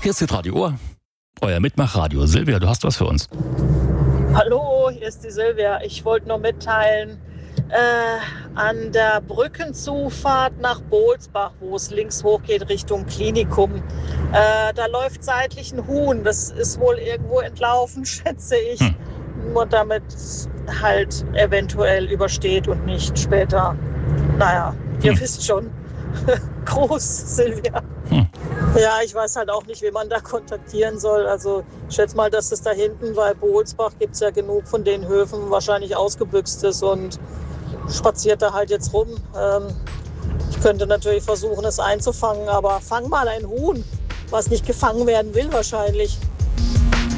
Hier ist Radio Ohr, euer Mitmachradio. Silvia, du hast was für uns. Hallo, hier ist die Silvia. Ich wollte nur mitteilen, an der Brückenzufahrt nach Bohlsbach, wo es links hochgeht Richtung Klinikum, da läuft seitlich ein Huhn. Das ist wohl irgendwo entlaufen, schätze ich. Nur damit es halt eventuell übersteht und nicht später, naja, ihr wisst schon. Gruß, Silvia. Ja, ich weiß halt auch nicht, wie man da kontaktieren soll. Also ich schätze mal, dass es da hinten bei Bohlsbach gibt es ja genug von den Höfen wahrscheinlich ausgebüxt ist und spaziert da halt jetzt rum. Ich könnte natürlich versuchen, es einzufangen, aber fang mal ein Huhn, was nicht gefangen werden will wahrscheinlich.